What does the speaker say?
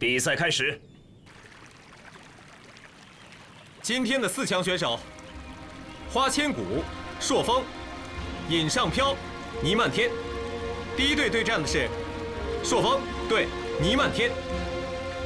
比赛开始。 今天的4强选手：花千骨、朔风、尹尚飘、倪漫天。第一队对战的是朔风对倪漫天。